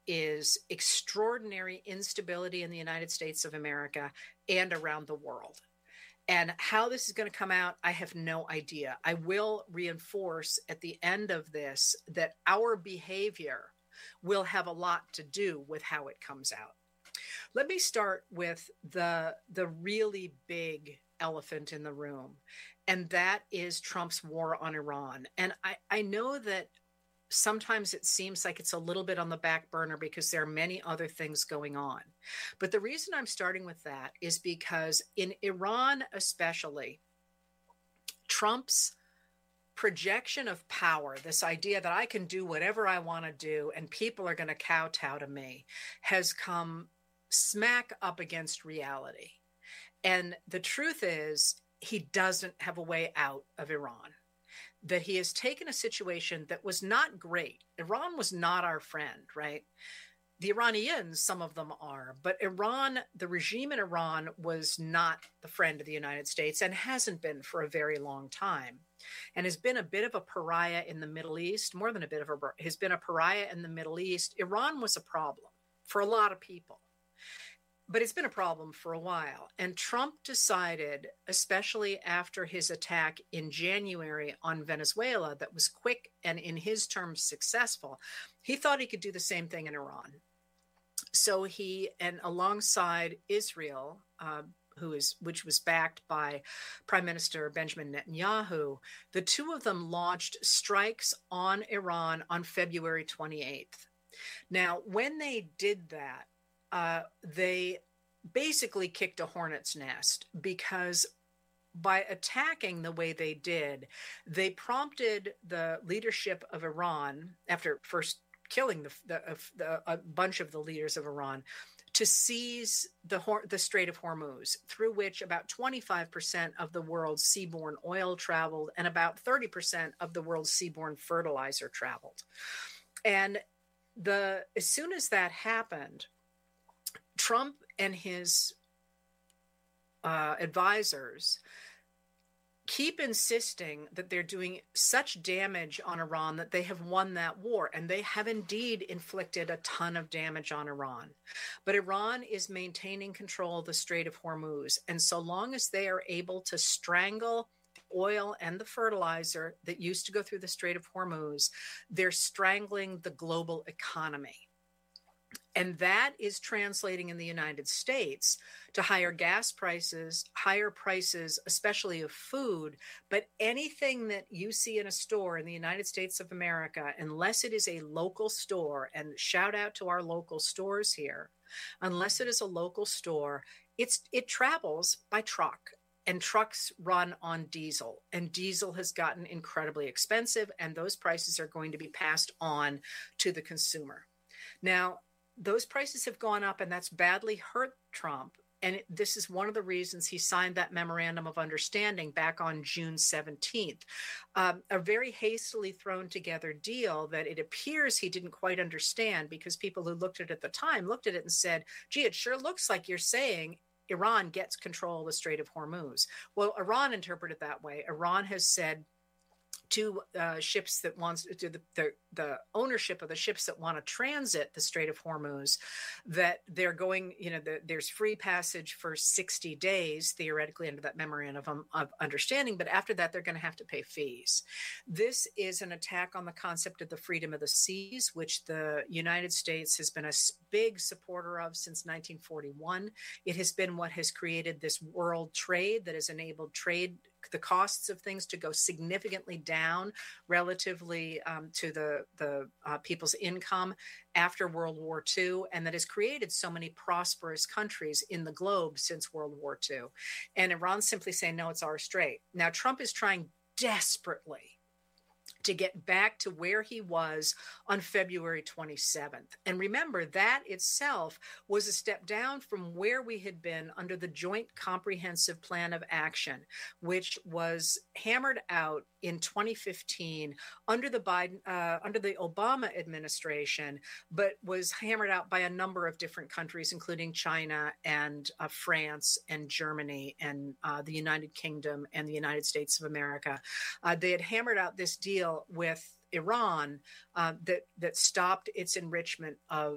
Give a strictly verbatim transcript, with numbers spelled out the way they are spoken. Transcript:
is extraordinary instability in the United States of America and around the world. And how this is going to come out, I have no idea. I will reinforce at the end of this that our behavior will have a lot to do with how it comes out. Let me start with the the really big elephant in the room, and that is Trump's war on Iran. And I, I know that sometimes it seems like it's a little bit on the back burner because there are many other things going on. But the reason I'm starting with that is because in Iran, especially, Trump's projection of power, this idea that I can do whatever I want to do and people are going to kowtow to me, has come smack up against reality. And the truth is, he doesn't have a way out of Iran. That he has taken a situation that was not great. Iran was not our friend, right? The Iranians, some of them are, but Iran, the regime in Iran was not the friend of the United States and hasn't been for a very long time, and has been a bit of a pariah in the Middle East, more than a bit of a, has been a pariah in the Middle East. Iran was a problem for a lot of people. But it's been a problem for a while. And Trump decided, especially after his attack in January on Venezuela, that was quick and in his terms successful, he thought he could do the same thing in Iran. So he, and alongside Israel, uh, who is, which was backed by Prime Minister Benjamin Netanyahu, the two of them launched strikes on Iran on February twenty-eighth. Now, when they did that, Uh, they basically kicked a hornet's nest because by attacking the way they did, they prompted the leadership of Iran, after first killing the, the, the, a bunch of the leaders of Iran, to seize the, the Strait of Hormuz, through which about twenty-five percent of the world's seaborne oil traveled and about thirty percent of the world's seaborne fertilizer traveled. And the as soon as that happened, Trump and his uh, advisors keep insisting that they're doing such damage on Iran that they have won that war. And they have indeed inflicted a ton of damage on Iran. But Iran is maintaining control of the Strait of Hormuz. And so long as they are able to strangle the oil and the fertilizer that used to go through the Strait of Hormuz, they're strangling the global economy. And that is translating in the United States to higher gas prices, higher prices, especially of food. But anything that you see in a store in the United States of America, unless it is a local store, and shout out to our local stores here, unless it is a local store, it's it travels by truck. And trucks run on diesel, and diesel has gotten incredibly expensive, and those prices are going to be passed on to the consumer. Now, those prices have gone up, and that's badly hurt Trump. And it, this is one of the reasons he signed that memorandum of understanding back on June seventeenth, um, a very hastily thrown together deal that it appears he didn't quite understand, because people who looked at it at the time looked at it and said, gee, it sure looks like you're saying Iran gets control of the Strait of Hormuz. Well, Iran interpreted it that way. Iran has said to uh, ships that wants to the, the the ownership of the ships that want to transit the Strait of Hormuz, that they're going, you know, the, there's free passage for sixty days, theoretically, under that memorandum of, of understanding. But after that, they're going to have to pay fees. This is an attack on the concept of the freedom of the seas, which the United States has been a big supporter of since nineteen forty-one. It has been what has created this world trade that has enabled trade, the costs of things to go significantly down relatively um, to the, the uh, people's income after World War Two, and that has created so many prosperous countries in the globe since World War Two. And Iran's simply saying, no, it's our strait. Now, Trump is trying desperately to get back to where he was on February twenty-seventh. And remember, that itself was a step down from where we had been under the Joint Comprehensive Plan of Action, which was hammered out in twenty fifteen under the Biden, uh, under the Obama administration, but was hammered out by a number of different countries, including China and uh, France and Germany and uh, the United Kingdom and the United States of America. Uh, they had hammered out this deal with Iran uh, that that stopped its enrichment of